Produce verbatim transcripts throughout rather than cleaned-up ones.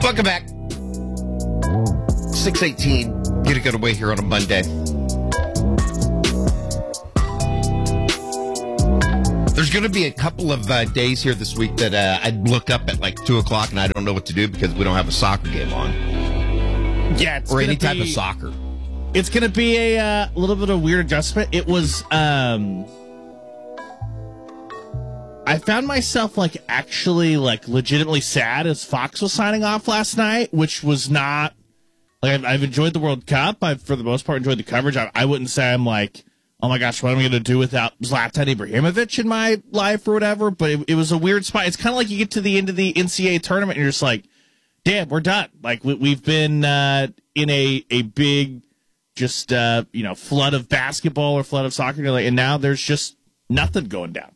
Welcome back. six eighteen. Get a good away here on a Monday. There's going to be a couple of uh, days here this week that uh, I'd look up at like two o'clock and I don't know what to do because we don't have a soccer game on. Yeah, it's or any be, type of soccer. It's going to be a uh, little bit of a weird adjustment. It was, um, I found myself like actually like legitimately sad as Fox was signing off last night, which was not, like I've, I've enjoyed the World Cup. I've for the most part enjoyed the coverage. I, I wouldn't say I'm like, oh my gosh, what am I going to do without Zlatan Ibrahimovic in my life or whatever? But it, it was a weird spot. It's kind of like you get to the end of the N C double A tournament and you're just like, damn, we're done. Like we, we've been uh, in a, a big, just, uh, you know, flood of basketball or flood of soccer. And now there's just nothing going down.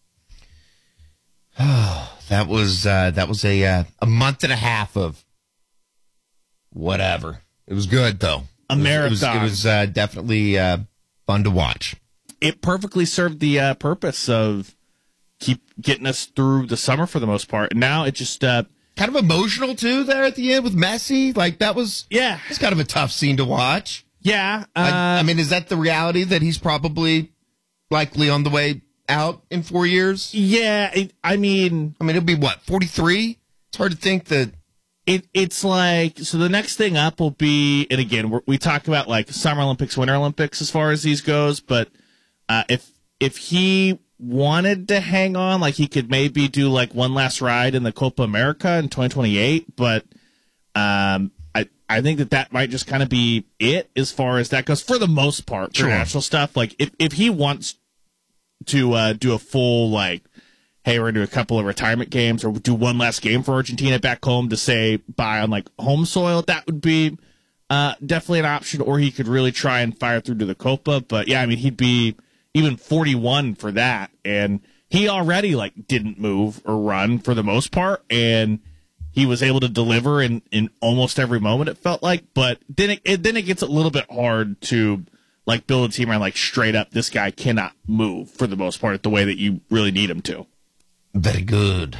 Oh, that was, uh, that was a, uh, a month and a half of whatever. It was good though. A marathon. It was, it was, it was uh, definitely, uh, fun to watch. It perfectly served the uh, purpose of keep getting us through the summer for the most part. And now it just uh, kind of emotional too there at the end with Messi. Like that was yeah, it's kind of a tough scene to watch. Yeah, uh, I, I mean, is that the reality that he's probably likely on the way out in four years? Yeah, it, I mean, I mean, it'll be what forty-three. It's hard to think that. It it's like, so the next thing up will be, and again, we're, we talk about like Summer Olympics, Winter Olympics as far as these goes, but uh, if if he wanted to hang on, like he could maybe do like one last ride in the Copa America in twenty twenty-eight, but um, I, I think that that might just kind of be it as far as that goes for the most part for sure. national stuff. Like if, if he wants to uh, do a full like, hey, we're going to do a couple of retirement games or do one last game for Argentina back home to say bye on like home soil, that would be uh, definitely an option. Or he could really try and fire through to the Copa. But yeah, I mean, he'd be even forty-one for that. And he already like didn't move or run for the most part. And he was able to deliver in, in almost every moment, it felt like. But then it, it then it gets a little bit hard to like build a team around like straight up, this guy cannot move for the most part the way that you really need him to. Very good.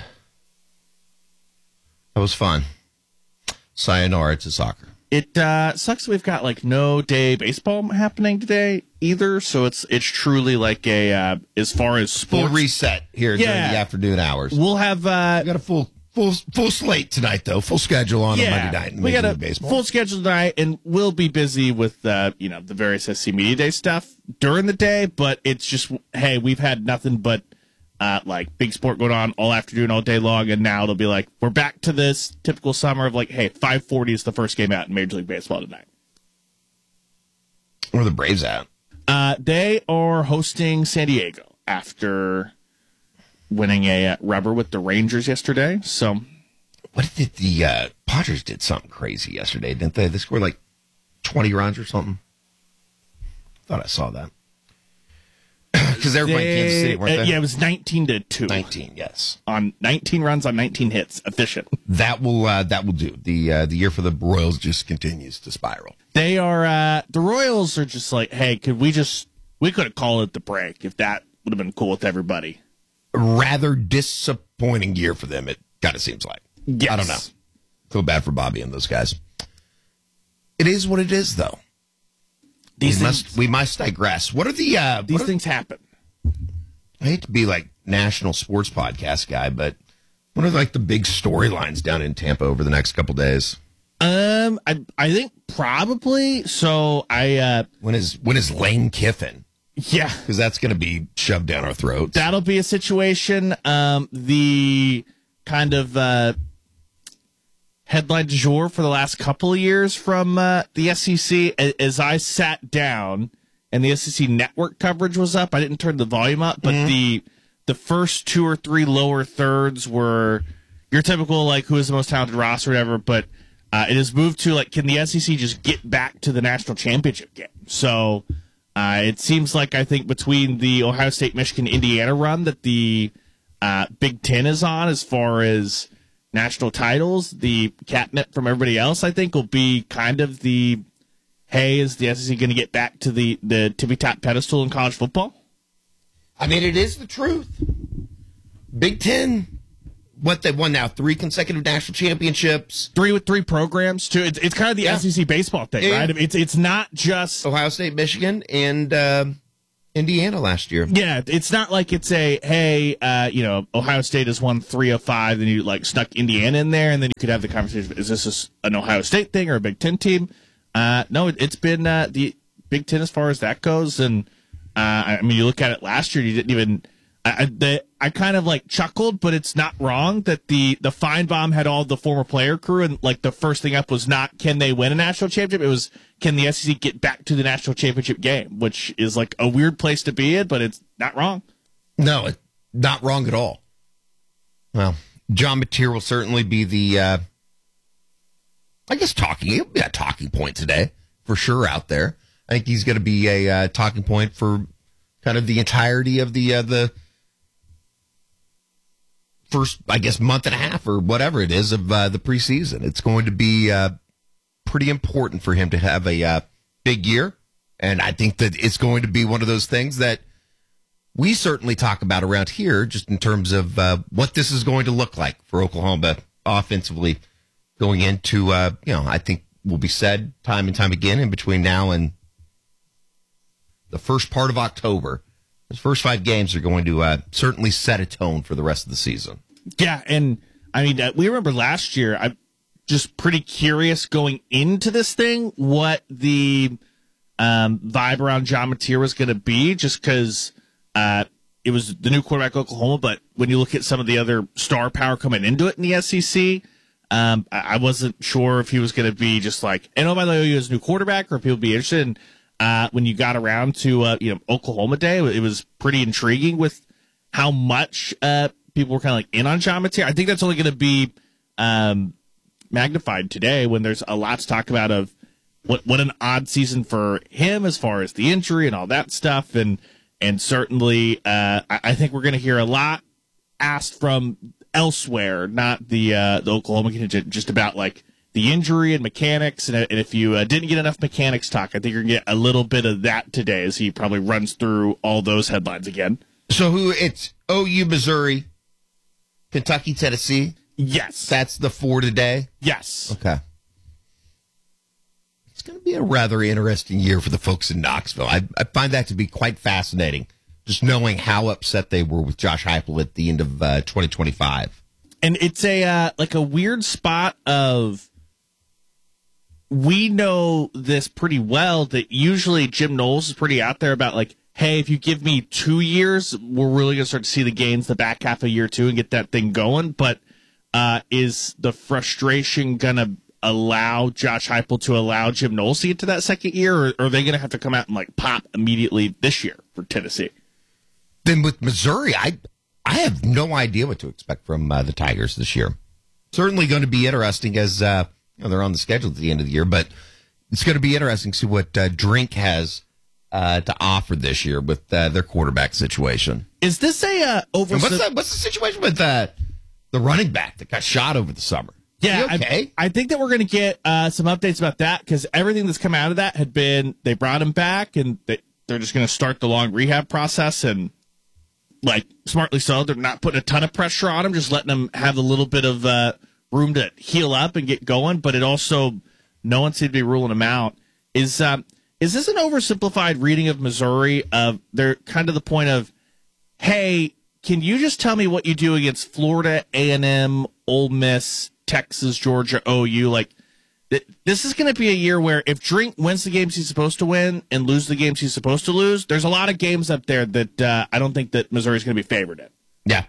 That was fun. Sayonara to soccer. It uh, sucks that we've got like no day baseball happening today either, so it's it's truly like a uh, as far as sports, full reset here yeah. during the afternoon hours. We'll have uh, we got a full full full slate tonight though, full schedule on yeah, a Monday night. In we got a baseball. full schedule tonight, and we'll be busy with uh, you know the various S C Media Day stuff during the day. But it's just hey, we've had nothing but. Uh, like big sport going on all afternoon, all day long, and now it'll be like we're back to this typical summer of like, hey, five forty is the first game out in Major League Baseball tonight. Where are the Braves at? Uh, they are hosting San Diego after winning a uh, rubber with the Rangers yesterday. So, what did the uh, Padres did something crazy yesterday, didn't they? They scored like twenty runs or something. Thought I saw that. Because they were playing Kansas City, weren't they? Uh, yeah, it was nineteen to two. Nineteen, yes. On nineteen runs on nineteen hits, efficient. That will uh, that will do. The uh, the year for the Royals just continues to spiral. They are uh, the Royals are just like, hey, could we just we could have called it the break if that would have been cool with everybody. A rather disappointing year for them. It kind of seems like. Yes. I don't know. Feel bad for Bobby and those guys. It is what it is, though. These we things, must we must digress. What are the uh, these are, things happen? I hate to be like national sports podcast guy, but what are like the big storylines down in Tampa over the next couple days? Um, I I think probably. So I uh, when is when is Lane Kiffin? Yeah, because that's going to be shoved down our throats. That'll be a situation. Um, the kind of uh, headline du jour for the last couple of years from uh, the S E C. As I sat down and the S E C network coverage was up, I didn't turn the volume up, but mm-hmm. the the first two or three lower thirds were your typical like who is the most talented roster, or whatever. But uh, it has moved to like, can the S E C just get back to the national championship game? So uh, it seems like I think between the Ohio State, Michigan, Indiana run that the uh, Big Ten is on as far as national titles, the catnip from everybody else, I think, will be kind of the, hey, is the S E C going to get back to the, the tippy-top pedestal in college football? I mean, it is the truth. Big Ten what they've won now, three consecutive national championships. Three with three programs, too. It's, it's kind of the yeah. S E C baseball thing, yeah. right? It's it's not just Ohio State, Michigan, and uh, Indiana last year. Yeah, it's not like it's a, hey, uh, you know, Ohio State has won three of five, and you, like, snuck Indiana in there, and then you could have the conversation, is this an Ohio State thing or a Big Ten team? Uh, no, it, it's been uh, the Big Ten as far as that goes, and, uh, I mean, you look at it last year, you didn't even... I, the, I kind of like chuckled, but it's not wrong that the, the Feinbaum had all the former player crew, and like the first thing up was not can they win a national championship, it was can the S E C get back to the national championship game, which is like a weird place to be in, but it's not wrong. No, it's not wrong at all. Well, John Mateer will certainly be the, uh, I guess, talking, he'll be a talking point today for sure out there. I think he's going to be a uh, talking point for kind of the entirety of the uh, the. first, I guess, month and a half or whatever it is of uh, the preseason. It's going to be uh, pretty important for him to have a uh, big year. And I think that it's going to be one of those things that we certainly talk about around here, just in terms of uh, what this is going to look like for Oklahoma offensively going into, uh, you know, I think will be said time and time again in between now and the first part of October. Those first five games are going to uh, certainly set a tone for the rest of the season. Yeah, and I mean, uh, we remember last year, I'm just pretty curious going into this thing what the um, vibe around John Mateer was going to be, just because uh, it was the new quarterback Oklahoma, but when you look at some of the other star power coming into it in the S E C, um, I-, I wasn't sure if he was going to be just like, and oh, by the way, he was a new quarterback, or if people would be interested in Uh, when you got around to uh, you know Oklahoma Day, it was pretty intriguing with how much uh, people were kind of like in on John Mateer. I think that's only going to be um, magnified today when there's a lot to talk about of what what an odd season for him as far as the injury and all that stuff, and and certainly uh, I, I think we're going to hear a lot asked from elsewhere, not the uh, the Oklahoma contingent, just about like the injury and mechanics, and, and if you uh, didn't get enough mechanics talk, I think you're going to get a little bit of that today as he probably runs through all those headlines again. So who it's O U, Missouri, Kentucky, Tennessee? Yes. That's the four today? Yes. Okay. It's going to be a rather interesting year for the folks in Knoxville. I, I find that to be quite fascinating, just knowing how upset they were with Josh Heupel at the end of uh, twenty twenty-five. And it's a uh, like a weird spot of... We know this pretty well that usually Jim Knowles is pretty out there about like, hey, if you give me two years, we're really going to start to see the gains the back half of year two and get that thing going. But uh, is the frustration going to allow Josh Heupel to allow Jim Knowles to get to that second year, or, or are they going to have to come out and like pop immediately this year for Tennessee? Then with Missouri, I I have no idea what to expect from uh, the Tigers this year. Certainly going to be interesting as uh, you know, they're on the schedule at the end of the year, but it's going to be interesting to see what uh, Drink has uh, to offer this year with uh, their quarterback situation. Is this a uh, over? What's the, what's the situation with uh, the running back that got shot over the summer? Yeah, okay. I, I think that we're going to get uh, some updates about that because everything that's come out of that had been they brought him back and they, they're just going to start the long rehab process and, like, smartly so, they're not putting a ton of pressure on him, just letting him have a little bit of uh, room to heal up and get going. But it also, no one seemed to be ruling him out. Is um, is this an oversimplified reading of Missouri? Of they're kind of the point of, hey, can you just tell me what you do against Florida, A and M, Ole Miss, Texas, Georgia, O U? Like, th- this is going to be a year where if Drink wins the games he's supposed to win and lose the games he's supposed to lose, there's a lot of games up there that uh, I don't think that Missouri's going to be favored in. Yeah.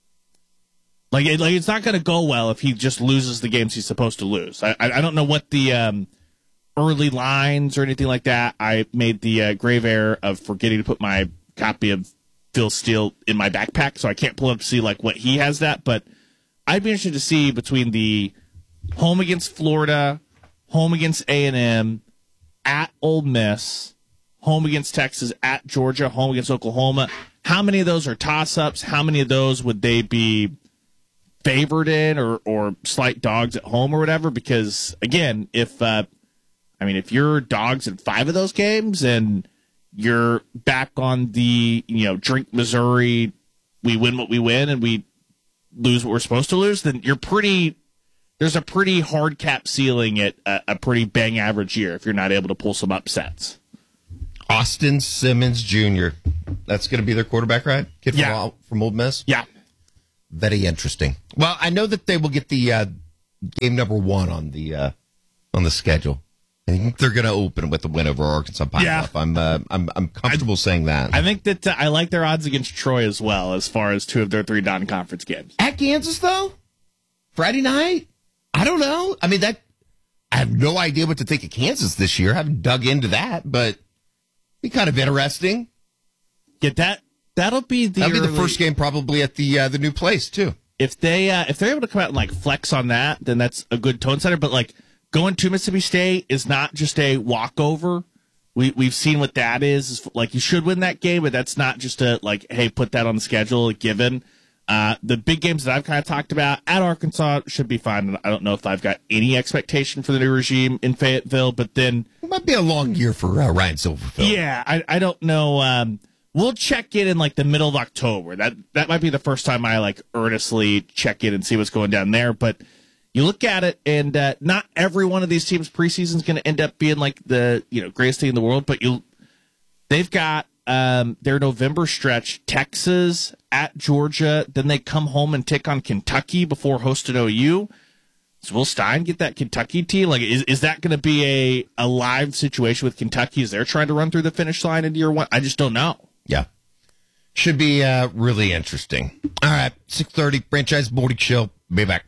Like, it, like it's not going to go well if he just loses the games he's supposed to lose. I, I, I don't know what the um, early lines or anything like that. I made the uh, grave error of forgetting to put my copy of Phil Steele in my backpack, so I can't pull up to see like what he has that, but I'd be interested to see between the home against Florida, home against A and M, at Ole Miss, home against Texas, at Georgia, home against Oklahoma, how many of those are toss-ups? How many of those would they be favored in or, or slight dogs at home or whatever? Because, again, if uh, I mean, if you're dogs in five of those games and you're back on the, you know, Drink Missouri, we win what we win, and we lose what we're supposed to lose, then you're pretty. There's a pretty hard cap ceiling at a, a pretty bang average year if you're not able to pull some upsets. Austin Simmons Junior That's going to be their quarterback, right? Kid from, Yeah. from Old Miss? Yeah. Very interesting. Well, I know that they will get the uh, game number one on the uh, on the schedule. I think they're going to open with the win over Arkansas Pine Yeah. Bluff. I'm uh, I'm I'm comfortable I, saying that. I think that uh, I like their odds against Troy as well, as far as two of their three non-conference games. At Kansas, though, Friday night. I don't know. I mean, that I have no idea what to think of Kansas this year. I haven't dug into that, but be kind of interesting. Get that? That'll be the That'll be the early- first game probably at the uh, the new place too. If they uh, if they're able to come out and like flex on that, then that's a good tone setter. But like going to Mississippi State is not just a walkover. We we've seen what that is. Is like you should win that game, but that's not just a like hey put that on the schedule given. Uh, the big games that I've kind of talked about at Arkansas should be fine. I don't know if I've got any expectation for the new regime in Fayetteville, but then It might be a long year for uh, Ryan Silverfield. yeah, I I don't know. Um, we'll check in in like the middle of October. That that might be the first time I like earnestly check in and see what's going down there. But you look at it, and uh, not every one of these teams preseason is going to end up being like the you know greatest thing in the world. But you, they've got um, their November stretch: Texas at Georgia. Then they come home and take on Kentucky before hosting O U. So will Stein get that Kentucky team? Like, is is that going to be a, a live situation with Kentucky as they're trying to run through the finish line in year one? I just don't know. Yeah. Should be uh, really interesting. All right, six thirty, Franchise Morning Show. Be back.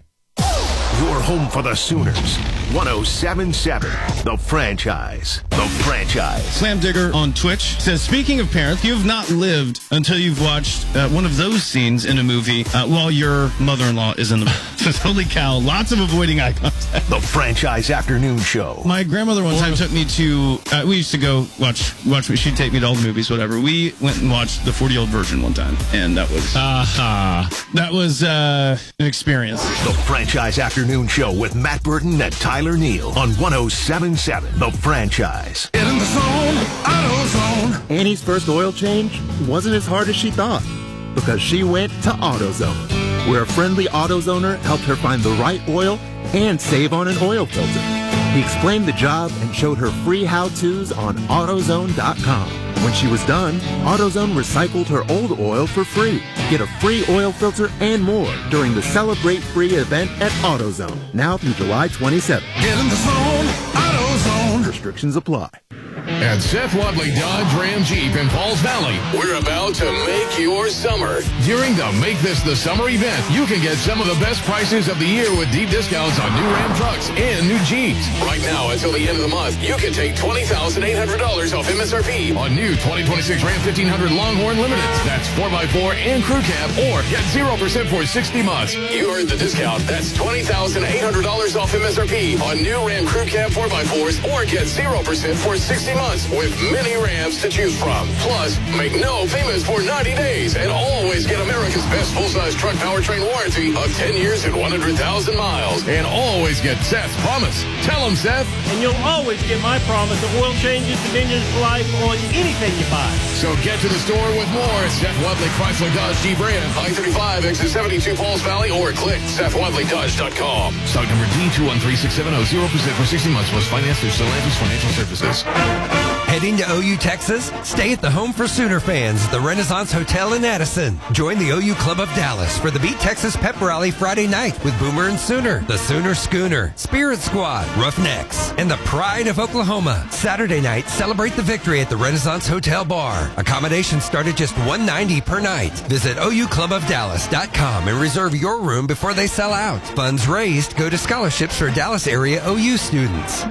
Your home for the Sooners. one oh seven point seven, The Franchise. The Franchise. Slam Digger on Twitch says, speaking of parents, you've not lived until you've watched uh, one of those scenes in a movie uh, while your mother-in-law is in the says, holy cow, lots of avoiding eye contact. The Franchise Afternoon Show. My grandmother one time took me to, uh, we used to go watch, watch, she'd take me to all the movies, whatever. We went and watched the forty-year-old version one time, and that was, aha, uh, that was uh, an experience. The Franchise Afternoon Show with Matt Burton and Tyler Neal on one oh seven point seven, The Franchise. Get in the zone, AutoZone. Annie's first oil change wasn't as hard as she thought because she went to AutoZone, where a friendly AutoZoner helped her find the right oil and save on an oil filter. He explained the job and showed her free how-tos on AutoZone dot com. When she was done, AutoZone recycled her old oil for free. Get a free oil filter and more during the Celebrate Free event at AutoZone, now through July twenty-seventh. Get in the zone, AutoZone. Restrictions apply. At Seth Wadley Dodge Ram Jeep in Falls Valley, we're about to make your summer. During the Make This the Summer event, you can get some of the best prices of the year with deep discounts on new Ram trucks and new Jeeps. Right now, until the end of the month, you can take twenty thousand eight hundred dollars off M S R P on new twenty twenty-six Ram fifteen hundred Longhorn Limiteds. That's four by four and crew cab, or get zero percent for sixty months. You earned the discount. That's twenty thousand eight hundred dollars off M S R P on new Ram crew cab four by fours, or get zero percent for sixty months with many Rams to choose from. Plus, make no payments for ninety days and always get America's best full-size truck powertrain warranty of ten years and one hundred thousand miles. And always get Seth's promise. Tell him, Seth. And you'll always get my promise of oil changes, convenience for life on anything you buy. So get to the store with more. Seth Wadley Chrysler Dodge Jeep Ram, I thirty-five, exit seventy-two Falls Valley, or click Seth Wadley Dodge dot com. Stock number D two one three six seven zero, zero percent for sixty months. Was financed through Stellantis Financial Services. Heading to O U, Texas? Stay at the home for Sooner fans, the Renaissance Hotel in Addison. Join the O U Club of Dallas for the Beat Texas Pep Rally Friday night with Boomer and Sooner, the Sooner Schooner, Spirit Squad, Roughnecks, and the Pride of Oklahoma. Saturday night, celebrate the victory at the Renaissance Hotel Bar. Accommodations start at just one hundred ninety dollars per night. Visit O U club of dallas dot com and reserve your room before they sell out. Funds raised go to scholarships for Dallas area O U students.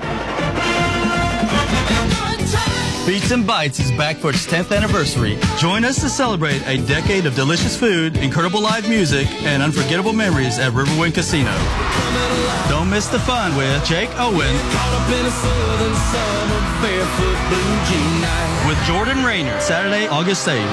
Beats and Bites is back for its tenth anniversary. Join us to celebrate a decade of delicious food, incredible live music, and unforgettable memories at Riverwind Casino. Don't miss the fun with Jake Owen, with Jordan Rayner, Saturday, August eighth.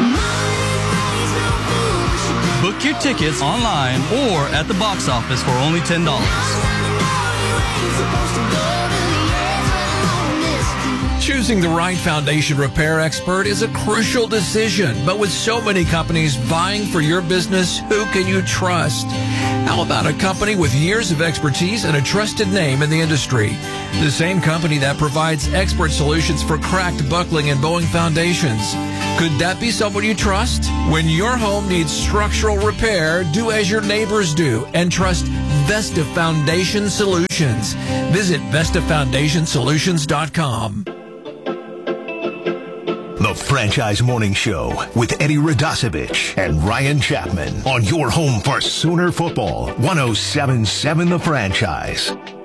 Book your tickets online or at the box office for only ten dollars. Choosing the right foundation repair expert is a crucial decision, but with so many companies vying for your business, who can you trust? How about a company with years of expertise and a trusted name in the industry? The same company that provides expert solutions for cracked, buckling, and bowing foundations. Could that be someone you trust? When your home needs structural repair, do as your neighbors do and trust Vesta Foundation Solutions. Visit Vesta Foundation Solutions dot com. The Franchise Morning Show with Eddie Radosevich and Ryan Chapman on your home for Sooner football. one oh seven point seven The Franchise.